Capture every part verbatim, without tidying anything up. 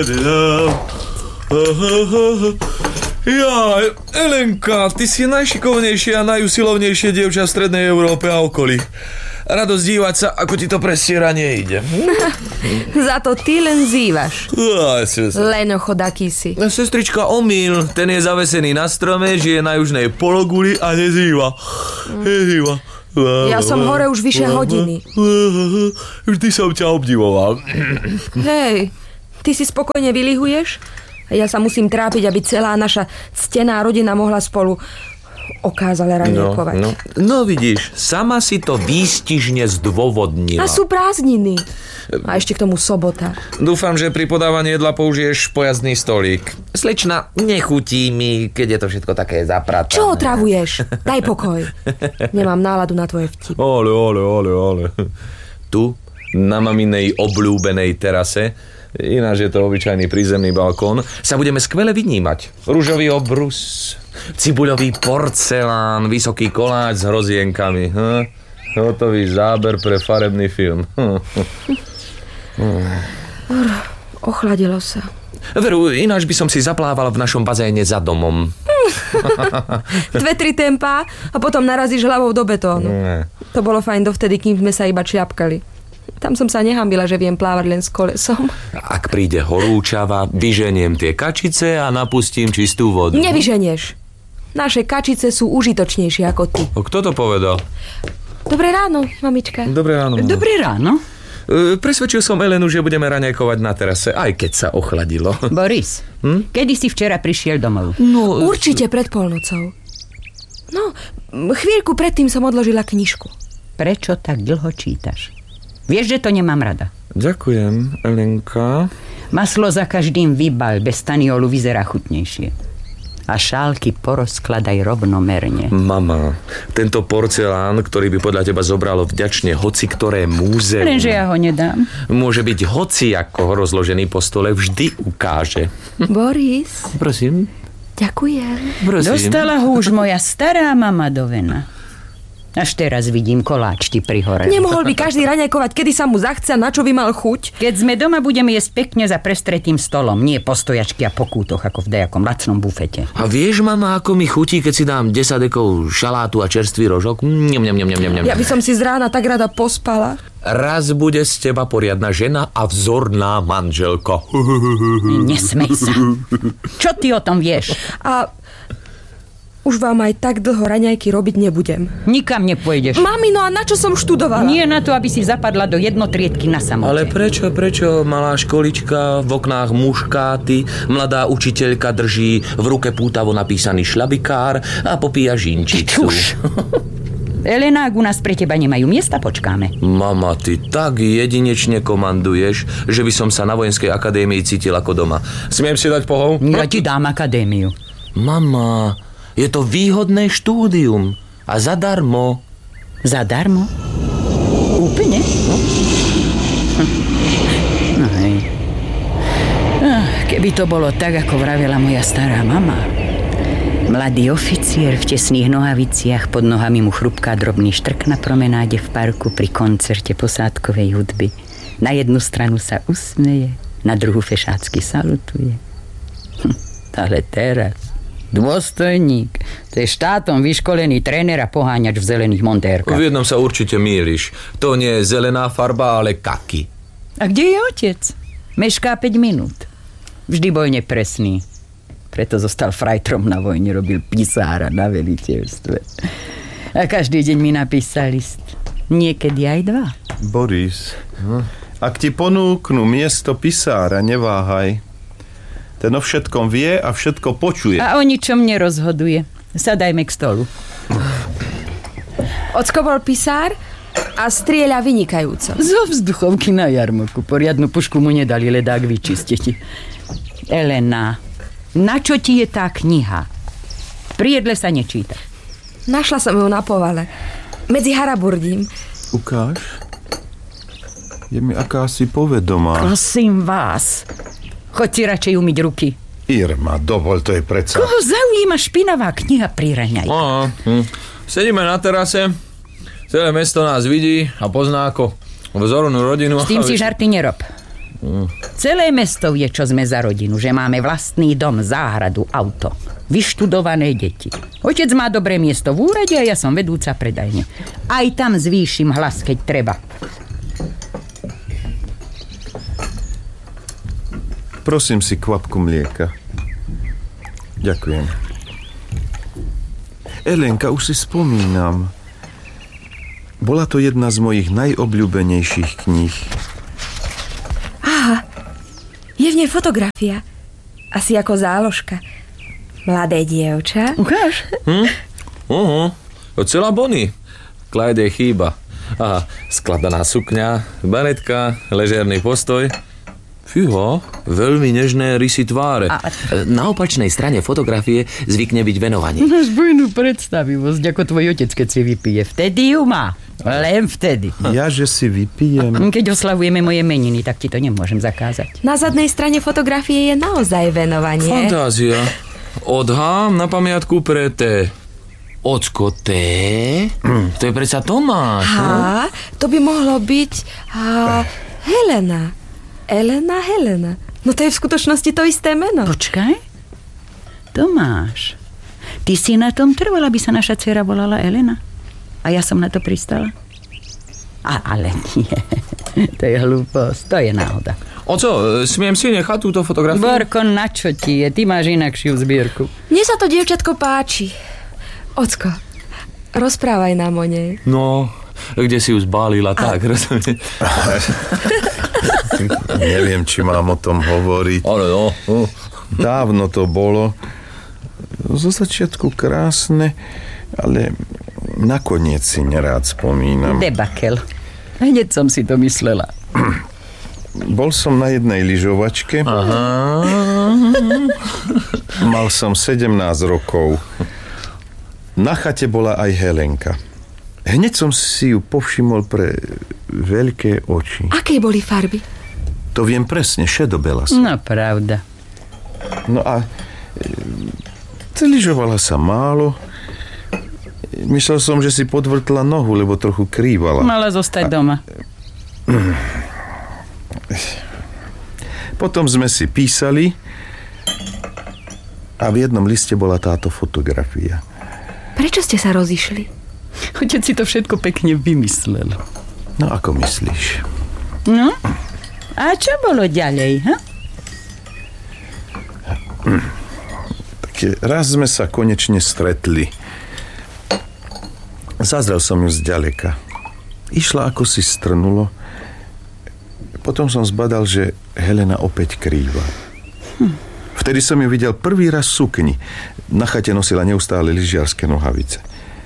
Ja, Elenka, ty si najšikovnejšie a najusilovnejšie dievča v strednej Európe a okolí. Radosť dívať sa, ako ti to presieranie ide. Za to ty len zývaš. Lenocho daký si. Sestrička, omyl. Ten je zavesený na strome, žije na južnej pologuli a nezýva. Nezýva. Ja som hore už vyše hodiny. Vždy som ťa obdivoval. Hej, ty si spokojne vylihuješ? A ja sa musím trápiť, aby celá naša ctená rodina mohla spolu okázale raňajkovať. No, no. no vidíš, sama si to výstižne zdôvodnila. A sú prázdniny. A ešte k tomu sobota. Dúfam, že pri podávaní jedla použiješ pojazdný stolík. Slečna, nechutí mi, keď je to všetko také zapratané. Čo otravuješ? Daj pokoj. Nemám náladu na tvoje vtipy. Ole, ole, ole, ole. Tu, na maminej obľúbenej terase, ináč je to obyčajný prízemný balkón, sa budeme skvele vynímať. Ružový obrus, cibuľový porcelán, vysoký koláč s hrozienkami. Hm? Hotový záber pre farebný film. Hm. Ochladilo sa. Veru, ináč by som si zaplával v našom bazéne za domom. Dve, tri tempá a potom narazíš hlavou do betónu. Ne. To bolo fajn dovtedy, kým sme sa iba čľapkali. Tam som sa nehambila, že viem plávať len s kolesom. Ak príde horúčava, vyženiem tie kačice a napustím čistú vodu. Nevyženieš. Naše kačice sú užitočnejšie ako ty. O, kto to povedal? Dobré ráno, mamička. Dobré ráno. Dobré ráno. E, presvedčil som Elenu, že budeme raňajkovať na terase, aj keď sa ochladilo. Boris, hm? Kedy si včera prišiel domov? No, určite pred polnocou. No, chvíľku predtým som odložila knižku. Prečo tak dlho čítaš? Vieš, že to nemám rada. Ďakujem, Elenka. Maslo za každým vybal, bez staniolu vyzerá chutnejšie. A šálky porozkladaj rovnomerne. Mama, tento porcelán, ktorý by podľa teba zobralo vďačne hoci ktoré múzeum, lenže ja ho nedám. Môže byť hoci ako ho rozložený po stole, vždy ukáže. Boris. Prosím. Ďakujem. Prosím. Dostala ho už moja stará mama do vena. Až teraz vidím, koláč ti prihorel. Nemohol by každý raňajkovať, kedy sa mu zachce, na čo by mal chuť? Keď sme doma, budeme jesť pekne za prestretým stolom, nie po stojačky a po kútoch, ako v dejakom lacnom bufete. A vieš, mama, ako mi chutí, keď si dám desať dekov šalátu a čerstvý rožok? Mňam, mňam, mňam, mňam, mňam. Ja by som si z rána tak rada pospala. Raz bude z teba poriadna žena a vzorná manželka. Nesmej sa. Čo ty o tom vieš? A už vám aj tak dlho raňajky robiť nebudem. Nikam nepôjdeš. Mami, no a na čo som študovala? Nie na to, aby si zapadla do jednotriedky na samote. Ale prečo, prečo malá školička, v oknách muškáty, mladá učiteľka drží v ruke pútavo napísaný šľabikár a popíja žinčicu? Čuš. Elena, ak u nás pre teba nemajú miesta, počkáme. Mama, ty tak jedinečne komanduješ, že by som sa na vojenskej akadémii cítil ako doma. Smiem si dať pohov? Ja ti dám akadémiu. Mama, je to výhodné štúdium a zadarmo. Zadarmo? Úplne? No, no hej. Keby to bolo tak, ako vravela moja stará mama. Mladý oficier v tesných nohaviciach, pod nohami mu chrupká drobný štrk na promenáde v parku pri koncerte posádkovej hudby. Na jednu stranu sa usmeje, na druhú fešácky salutuje. Hm, ale teraz dôstojník, to je štátom vyškolený tréner a poháňač v zelených montérkach. V jednom sa určite mýliš. To nie je zelená farba, ale kaki. A kde je otec? Mešká päť minút. Vždy bojne presný. Preto zostal frajtrom na vojne, robil pisára na veliteľstve. A každý deň mi napísal list. Niekedy aj dva. Boris, ak ti ponúknu miesto pisára, neváhaj. Ten o všetkom vie a všetko počuje. A o ničom nerozhoduje. Sadajme k stolu. Ocko bol pisár a strieľa vynikajúco. Zo vzduchovky na jarmoku. Poriadnu pušku mu nedali, ledák vyčistiť. Elena, na čo ti je tá kniha? Pri jedle sa nečíta. Našla som ju na povale. Medzi haraburdím. Ukáž. Je mi akási povedomá. Prosím vás. Choď si radšej umyť ruky. Irma, dovol, to je predsa... Koho zaujíma špinavá kniha pri raňajke? Aha, hm. Sedíme na terase, celé mesto nás vidí a pozná ako vzornú rodinu. S tým si žarty nerob. Celé mesto vie, čo sme za rodinu, že máme vlastný dom, záhradu, auto, vyštudované deti. Otec má dobré miesto v úrade a ja som vedúca predajne. Aj tam zvýšim hlas, keď treba. Prosím si kvapku mlieka. Ďakujem. Elenka, už si spomínam. Bola to jedna z mojich najobľúbenejších kníh. Aha, je v nej fotografia. Asi ako záložka. Mladé dievča. Ukáž? Hm? Uh-huh. Celá Bonnie. Clyde je chýba. Aha, skladaná sukňa, baretka, ležérny postoj. Fího, veľmi nežné rysy tváre. A... Na opačnej strane fotografie zvykne byť venovanie. Máš bujnú predstavivosť, ako tvoj otec, keď si vypije. Vtedy ju má. Len vtedy. Ja, že si vypijem. Keď oslavujeme moje meniny, tak ti to nemôžem zakázať. Na zadnej strane fotografie je naozaj venovanie. Fantázia. Odhám na pamiatku pre té. Ocko té? Mm. To je predsa Tomáš. Á, to by mohlo byť á, Helena. Elena Helena. No to je v skutočnosti to isté meno. Počkaj. Tomáš, ty si na tom trvala, aby sa naša dcera volala Elena? A ja som na to pristala? A, ale nie. To je hlúposť, to je náhoda. Oco, smiem si nechať túto fotografiu? Borko, na čo ti je? Ty máš inakšiu zbierku. Mne sa to dievčatko páči. Ocko, rozprávaj nám o nej. No, kde si ju zbálila, a... tak, rozumiem. Neviem, či mám o tom hovoriť. Ale no. Dávno to bolo. Zo začiatku krásne, ale nakoniec si nerád spomínam. Debakel. Hneď som si to myslela. Bol som na jednej lyžovačke. Aha. Mal som sedemnásť rokov. Na chate bola aj Helenka. Hneď som si ju povšimol pre veľké oči. Aké boli farby? To viem presne, šedobelas. No, pravda. No a lyžovala sa málo. Myslel som, že si podvrtla nohu, lebo trochu krývala. Mala zostať a... doma. Potom sme si písali a v jednom liste bola táto fotografia. Prečo ste sa rozišli? Otec si to všetko pekne vymyslel. No, ako myslíš? No? A čo bolo ďalej, ha? Tak raz sme sa konečne stretli. Zazrel som ju zďaleka. Išla ako si strnulo. Potom som zbadal, že Helena opäť krýva. Hm. Vtedy som ju videl prvý raz v sukni. Na chate nosila neustále lyžiarske nohavice.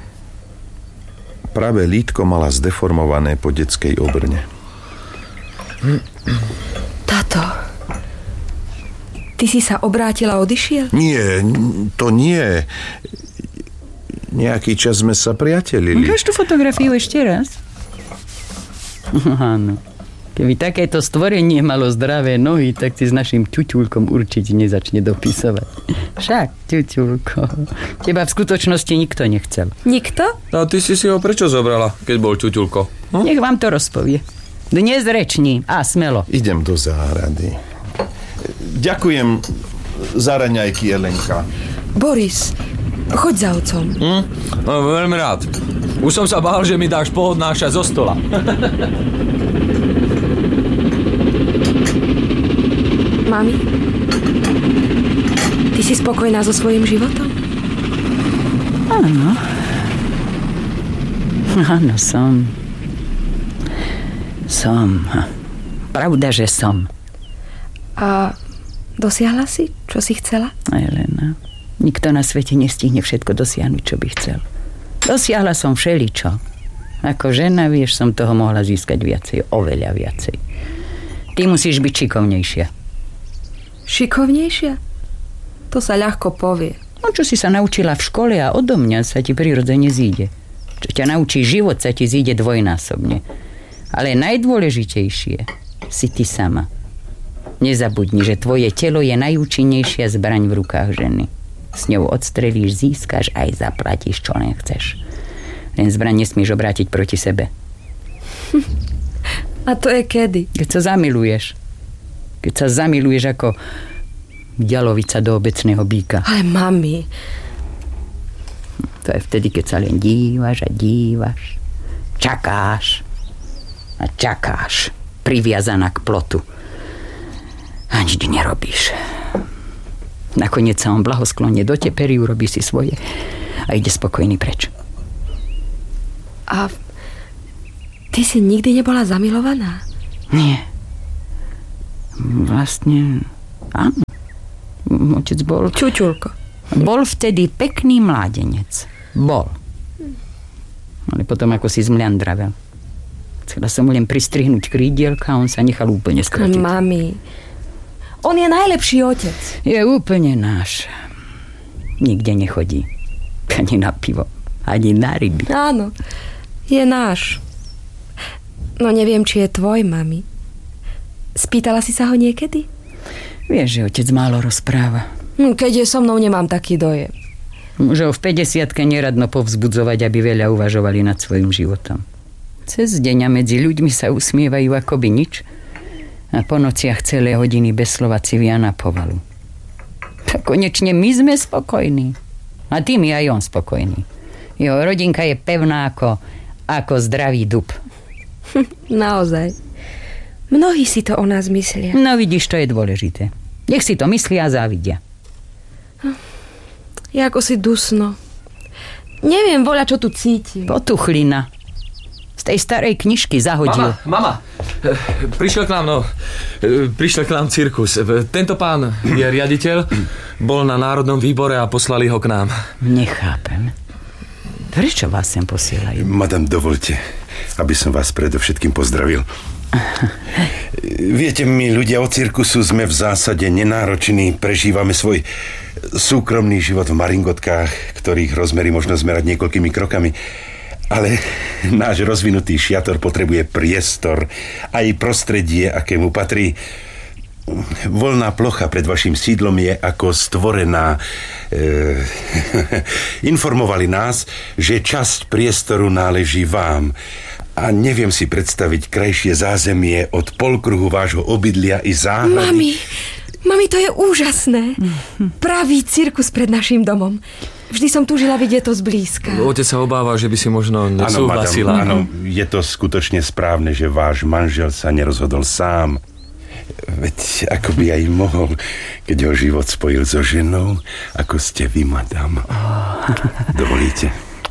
Pravé lítko mala zdeformované po detskej obrne. Tato, ty si sa obrátil a odišiel? Nie, to nie. Nejaký čas sme sa priatelili. Ukáž tú fotografiu a... ešte raz. Áno. Keby takéto stvorenie malo zdravé nohy, tak si s našim ťuťulkom určite nezačne dopisovať. Však, ťuťulko, teba v skutočnosti nikto nechcel. Nikto? A ty si si ho prečo zobrala, keď bol ťuťulko? Hm? Nech vám to rozpovie. Dnes rečni a smelo. Idem do záhrady. Ďakujem za raňajky, Elenka. Boris, choď za otcom. Hm? No, veľmi rád. Už som sa bál, že mi dáš pohodnášať zo stola. Mami, ty si spokojná so svojím životom? Áno. Áno, som. Som. Pravda, že som. A dosiahla si, čo si chcela? Elena, nikto na svete nestihne všetko dosiahnuť, čo by chcel. Dosiahla som všeličo. Ako žena, vieš, som toho mohla získať viacej, oveľa viacej. Ty musíš byť šikovnejšia. Šikovnejšia? To sa ľahko povie. No, čo si sa naučila v škole a odo mňa sa ti prirodzene zíde. Čo ťa naučí život, sa ti zíde dvojnásobne. Ale najdôležitejšie si ty sama. Nezabudni, že tvoje telo je najúčinnejšia zbraň v rukách ženy. S ňou odstrelíš, získaš aj zaplatíš, čo len chceš. Len zbraň nesmieš obrátiť proti sebe. A to je kedy? Keď sa zamiluješ. Keď sa zamiluješ ako ďalovica do obecného býka. Ale mami... To je vtedy, keď sa len dívaš a dívaš. Čakáš a čakáš. Priviazaná k plotu. A nič nerobíš. Nakoniec sa on blahosklonne doteperí, urobí si svoje a ide spokojný preč. A ty si nikdy nebola zamilovaná? Nie. Vlastne áno. Otec bol... Čučulko. Bol vtedy pekný mládenec. Bol. Ale potom ako si zmliandravel. Chcela som mu len pristrihnúť krídielka a on sa nechal úplne skrotiť. Mami, on je najlepší otec. Je úplne náš. Nikde nechodí. Ani na pivo. Ani na ryby. Áno, je náš. No neviem, či je tvoj, mami. Spýtala si sa ho niekedy? Vieš, že otec málo rozpráva. Keď je so mnou, nemám taký dojem. Môže ho v päťdesiatke neradno povzbudzovať, aby veľa uvažovali nad svojim životom. Cez deň a medzi ľuďmi sa usmievajú akoby nič a po nociach celé hodiny bez slova civia na povalu. A konečne my sme spokojní. A tým je aj on spokojný. Jeho rodinka je pevná ako, ako zdravý dub. Naozaj. Mnohí si to o nás myslia. No vidíš, to je dôležité. Nech si to myslia a závidia. Je ako si dusno. Neviem, voľa, čo tu cítim. Potuchlina. Z tej starej knižky zahodil. Mama, mama, prišiel k nám, no, prišiel k nám cirkus. Tento pán je riaditeľ, bol na národnom výbore a poslali ho k nám. Nechápem. Prečo vás sem posielajú? Madam, dovolte, aby som vás predovšetkým pozdravil. Viete, my ľudia od cirkusu sme v zásade nenároční, prežívame svoj súkromný život v maringotkách, ktorých rozmery možno zmerať niekoľkými krokami. Ale náš rozvinutý šiator potrebuje priestor, aj prostredie, akému patrí. Voľná plocha pred vašim sídlom je ako stvorená. E, informovali nás, že časť priestoru náleží vám. A neviem si predstaviť krajšie zázemie od polkruhu vášho obydlia i záhrady. Mami, mami, to je úžasné. Pravý cirkus pred našim domom. Vždy som túžila vidieť to zblízka. Otec sa obáva, že by si možno nesúhlasila. Áno, je to skutočne správne, že váš manžel sa nerozhodol sám. Veď ako by aj mohol, keď ho život spojil so ženou, ako ste vy, madam. Dovolíte?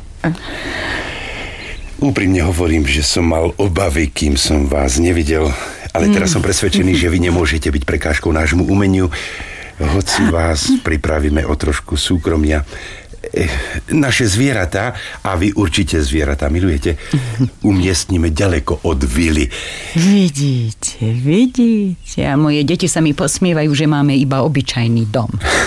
Úprimne hovorím, že som mal obavy, kým som vás nevidel, ale teraz som presvedčený, že vy nemôžete byť prekážkou nášmu umeniu, hoci vás pripravíme o trošku súkromia. Naše zvieratá, a vy určite zvieratá milujete, umiestnime ďaleko od vily. Vidíte, vidíte. A moje deti sa mi posmievajú, že máme iba obyčajný dom.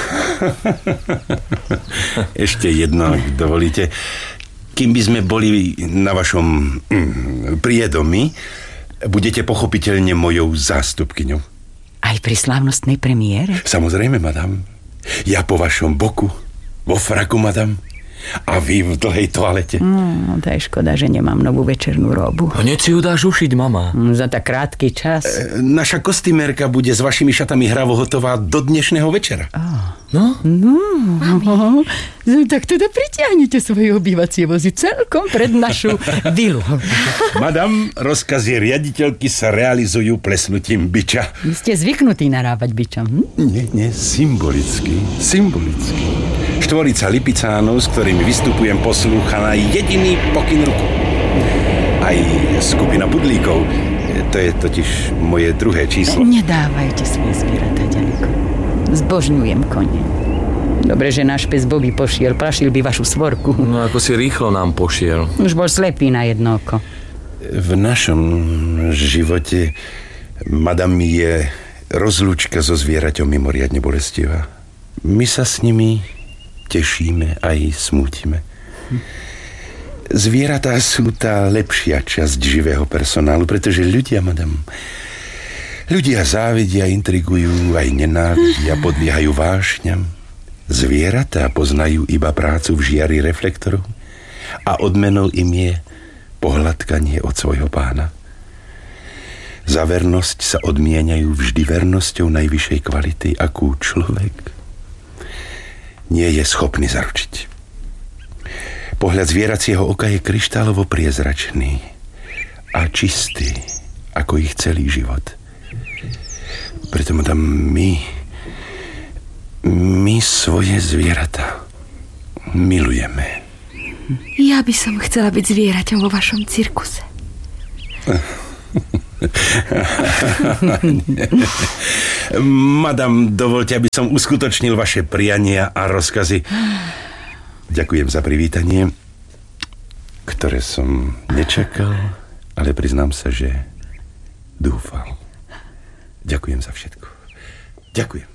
Ešte jedno, ak dovolíte. Kým by sme boli na vašom mm, priedomi, budete pochopiteľne mojou zástupkyňou. Aj pri slávnostnej premiére? Samozrejme, madam. Ja po vašom boku, vo fraku, madam. A vy v dlhej toalete. No, to je škoda, že nemám novú večernú robu. Hneď si ju dáš ušiť, mama. Za tak krátky čas. E, naša kostýmerka bude s vašimi šatami hravo hotová do dnešného večera. Oh. No? No, no, tak teda pritiahnite svoje obývacie vozy celkom pred našu vilu. Madam, rozkazy riaditeľky sa realizujú plesnutím biča. Vy ste zvyknutí narábať bičom, hm? Nie, nie, symbolicky, symbolicky. Štvorica lipicánov, s ktorými vystupujem, poslúcha na jediný pokyn ruku. Aj skupina pudlíkov, to je totiž moje druhé číslo. Nedávajte svoje zvieratá ďaleko. Zbožňujem kone. Dobre, že náš pes Bobby pošiel, plašil by vašu svorku. No ako si rýchlo nám pošiel. Už bol slepý na jedno oko. V našom živote, madam, je rozlúčka so zvieraťom mimoriadne bolestivá. My sa s nimi tešíme aj smútime. Zvieratá sú tá lepšia časť živého personálu, pretože ľudia, madam, ľudia závidia, intrigujú, aj nenávidia, podliehajú vášňam. Zvieratá poznajú iba prácu v žiari reflektorov a odmenou im je pohľadkanie od svojho pána. Za vernosť sa odmieniajú vždy vernosťou najvyššej kvality, akú človek nie je schopný zaručiť. Pohľad zvieracieho oka je kryštálovo priezračný a čistý, ako ich celý život. Preto, madam, my, my svoje zvieratá milujeme. Ja by som chcela byť zvieraťom vo vašom cirkuse. Madam, dovolte, aby som uskutočnil vaše priania a rozkazy. Ďakujem za privítanie, ktoré som nečakal, ale priznám sa, že dúfal. Ďakujem za všetko. Ďakujem.